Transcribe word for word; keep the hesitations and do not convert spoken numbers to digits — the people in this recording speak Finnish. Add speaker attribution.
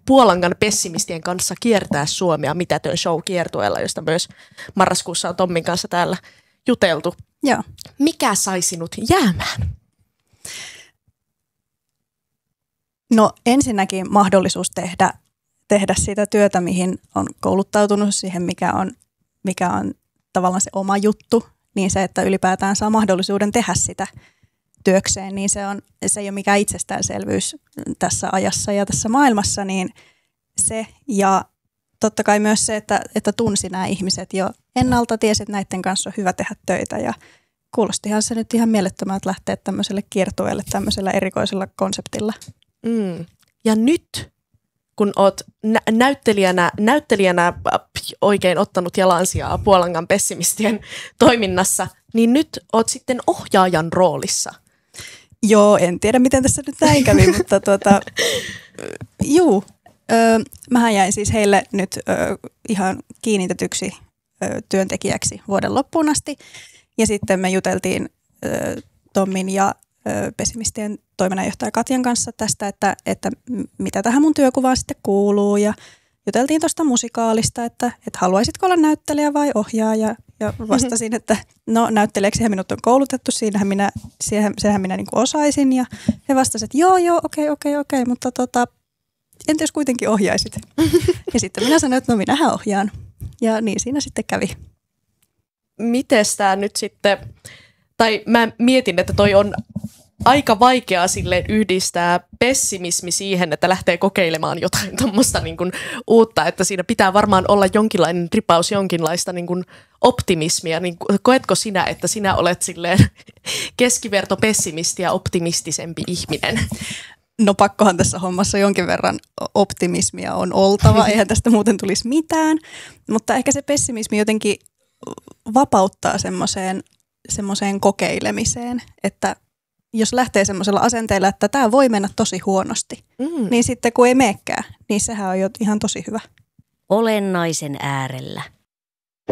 Speaker 1: Puolangan pessimistien kanssa kiertää Suomea mitätön show -kiertueella, josta myös marraskuussa on Tommin kanssa täällä juteltu.
Speaker 2: Joo.
Speaker 1: Mikä sai sinut jäämään?
Speaker 2: No ensinnäkin mahdollisuus tehdä, tehdä sitä työtä, mihin on kouluttautunut, siihen mikä on, mikä on tavallaan se oma juttu, niin se, että ylipäätään saa mahdollisuuden tehdä sitä työkseen, niin se, on, se ei ole mikään itsestäänselvyys tässä ajassa ja tässä maailmassa, niin se ja totta kai myös se, että, että tunsi nämä ihmiset jo ennalta, tiesi, että näiden kanssa on hyvä tehdä töitä ja kuulostihan se nyt ihan mielettömältä lähteä tämmöiselle kiertueelle tämmöisellä erikoisella konseptilla.
Speaker 1: Mm. Ja nyt, kun oot nä- näyttelijänä, näyttelijänä oikein ottanut jalansijaa Puolangan pessimistien toiminnassa, niin nyt oot sitten ohjaajan roolissa.
Speaker 2: Joo, en tiedä miten tässä nyt näin kävi, mutta tuota, juu, ö, mähän jäin siis heille nyt ö, ihan kiinnitetyksi ö, työntekijäksi vuoden loppuun asti. Ja sitten me juteltiin ö, Tommin ja ö, pessimistien toiminnanjohtaja Katjan kanssa tästä, että, että mitä tähän mun työkuvaan sitten kuuluu. Ja juteltiin tuosta musikaalista, että, että haluaisitko olla näyttelijä vai ohjaaja. Ja vastasin, että no näyttelijäksihän minut on koulutettu, siinähän minä, siihen, senhän minä niin kuin osaisin. Ja he vastasivat, että joo, joo, okei, okei, okei, mutta tota, entä jos kuitenkin ohjaisit? Ja sitten minä sanoin, että no minähän ohjaan. Ja niin siinä sitten kävi.
Speaker 1: Mites tää nyt sitten, tai mä mietin, että toi on aika vaikeaa silleen yhdistää pessimismi siihen, että lähtee kokeilemaan jotain tuommoista niin kuin uutta, että siinä pitää varmaan olla jonkinlainen ripaus, jonkinlaista niin kuin optimismia. Niin koetko sinä, että sinä olet silleen keskiverto pessimisti ja optimistisempi ihminen?
Speaker 2: No pakkohan tässä hommassa jonkin verran optimismia on oltava, eihän tästä muuten tulisi mitään, mutta ehkä se pessimismi jotenkin vapauttaa semmoiseen semmoiseen kokeilemiseen, että jos lähtee semmoisella asenteella, että tämä voi mennä tosi huonosti, mm. niin sitten kun ei meekään, niin sehän on jo ihan tosi hyvä.
Speaker 3: Olennaisen äärellä.